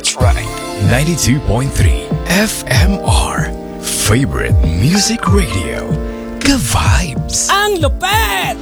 That's right. 92.3 FMR. Favorite Music Radio. Ka-vibes. Ang lupet!